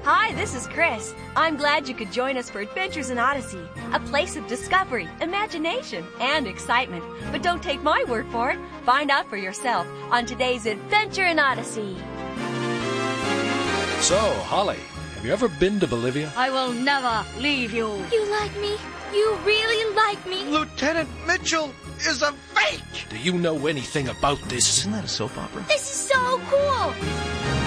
Hi, this is Chris. I'm glad you could join us for Adventures in Odyssey, a place of discovery, imagination, and excitement. But don't take my word for it. Find out for yourself on today's Adventure in Odyssey. So, Holly, have you ever been to Bolivia? I will never leave you. You like me? You really like me? Lieutenant Mitchell is a fake! Do you know anything about this? Isn't that a soap opera? This is so cool!